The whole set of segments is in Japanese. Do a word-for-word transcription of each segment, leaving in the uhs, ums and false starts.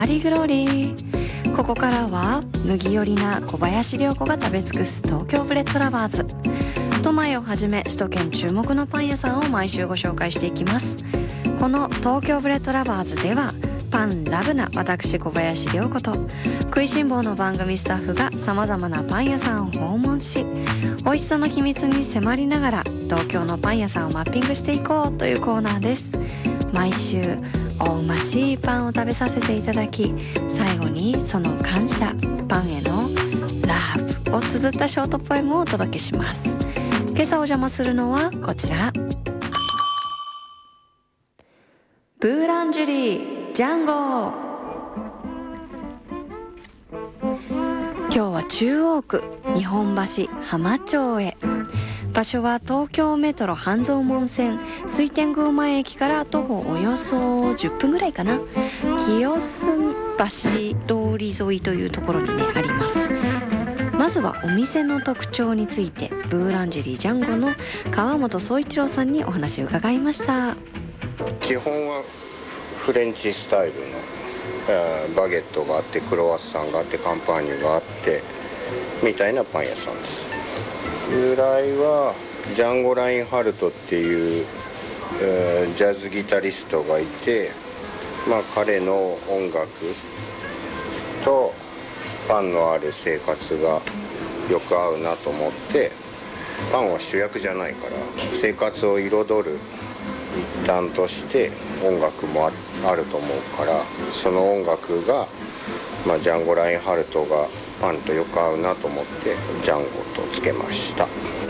アリグローリー。ここからは麦寄りな小林涼子が食べ尽くす東京ブレッドラバーズ。都内をはじめ首都圏注目のパン屋さんを毎週ご紹介していきます。この東京ブレッドラバーズではパンラブな私小林涼子と食いしん坊の番組スタッフがさまざまなパン屋さんを訪問し、美味しさの秘密に迫りながら東京のパン屋さんをマッピングしていこうというコーナーです。毎週おうましいパンを食べさせていただき、最後にその感謝、パンへのラブを綴ったショートポエムをお届けします。今朝お邪魔するのはこちら、ブーランジュリージャンゴ。今日は中央区日本橋浜町へ。場所は東京メトロ半蔵門線水天宮前駅から徒歩およそじゅっぷんぐらいかな。清洲橋通り沿いというところにねあります。まずはお店の特徴についてブーランジェリージャンゴの川本総一郎さんにお話を伺いました。 基本はフレンチスタイルの、えー、バゲットがあってクロワッサンがあってカンパーニュがあってみたいなパン屋さんです。由来はジャンゴ・ラインハルトっていう、えー、ジャズギタリストがいて、まあ、彼の音楽とパンのある生活がよく合うなと思って、パンは主役じゃないから生活を彩る一端として音楽も あ, あると思うから、その音楽が、まあ、ジャンゴ・ラインハルトがパンとよく合うなと思ってジャンゴとつけました。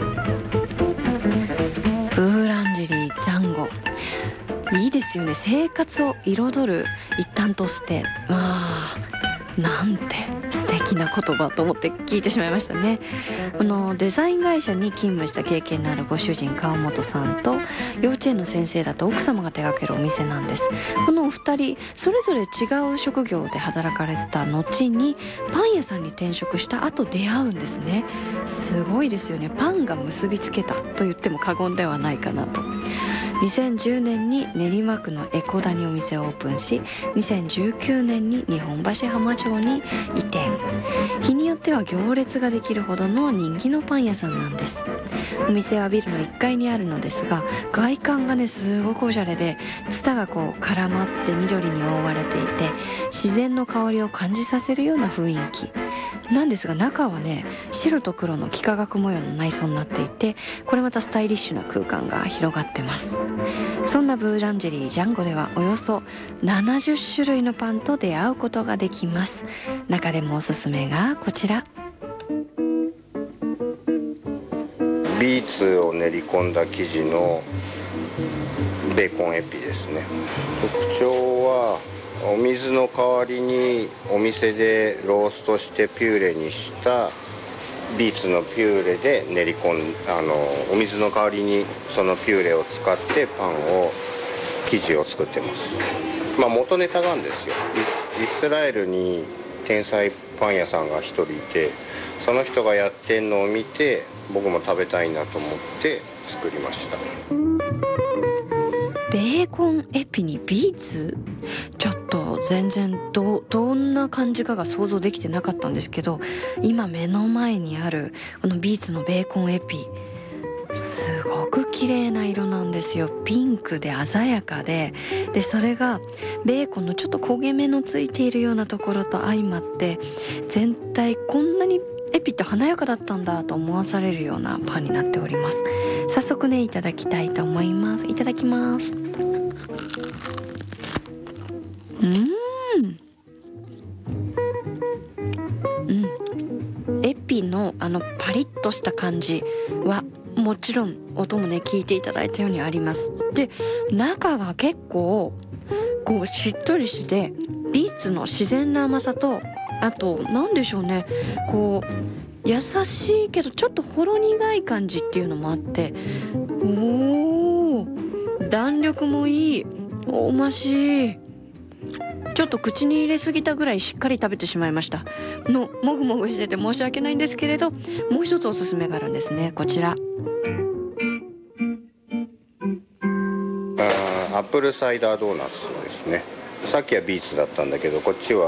ブーランジェリージャンゴ、いいですよね。生活を彩る一端として、わあなんて素敵な言葉と思って聞いてしまいましたね。あのデザイン会社に勤務した経験のあるご主人川本さんと幼稚園の先生だと奥様が手掛けるお店なんです。このお二人それぞれ違う職業で働かれてた後にパン屋さんに転職した後出会うんですね。すごいですよね。パンが結びつけたと言っても過言ではないかなと。にせんじゅうねんに練馬区の江古田にお店をオープンし、にせんじゅうきゅうねんに日本橋浜町に移転。日によっては行列ができるほどの人気のパン屋さんなんです。お店はビルのいっかいにあるのですが、外観がねすごくおしゃれで、ツタがこう絡まって緑に覆われていて、自然の香りを感じさせるような雰囲気なんですが、中はね白と黒の幾何学模様の内装になっていて、これまたスタイリッシュな空間が広がってます。そんなブーランジェリージャンゴではおよそななじゅっしゅるいのパンと出会うことができます。中でもおすすめがこちら、 ビーツを練り込んだ生地のベーコンエピですね。特徴はお水の代わりにお店でローストしてピューレにしたビーツのピューレで練り込んあのお水の代わりにそのピューレを使ってパンを生地を作ってます。まあ元ネタがあるんですよ。イス、イスラエルに天才パン屋さんが一人いて、その人がやってんのを見て僕も食べたいなと思って作りました。 ベーコンエピにビーツ、ちょっと全然 ど, どんな感じかが想像できてなかったんですけど、今目の前にあるこのビーツのベーコンエピ、すごく綺麗な色なんですよ。ピンクで鮮やかで、でそれがベーコンのちょっと焦げ目のついているようなところと相まって、全体こんなにエピって華やかだったんだと思わされるようなパンになっております。早速ねいただきたいと思います。いただきます。うーんうんエピのあのパリッとした感じはもちろん音もね聞いていただいたようにあります。で中が結構こうしっとりしてビーツの自然な甘さと、あとなんでしょうね、こう優しいけどちょっとほろ苦い感じっていうのもあって、おー弾力もいい、おましい。ちょっと口に入れすぎたぐらいしっかり食べてしまいましたの。もぐもぐしてて申し訳ないんですけれど、もう一つおすすめがあるんですね。こちら、 アップルサイダードーナツですね。さっきはビーツだったんだけど、こっちは